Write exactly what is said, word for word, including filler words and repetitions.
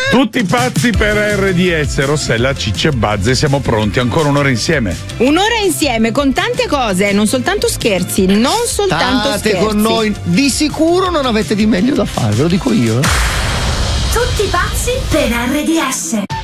Tutti pazzi per R D S, Rossella, Cicci e Bazze, siamo pronti, ancora un'ora insieme. Un'ora insieme con tante cose, non soltanto scherzi, non soltanto State scherzi. con noi, di sicuro non avete di meglio da fare, ve lo dico io. Eh. Tutti pazzi per R D S.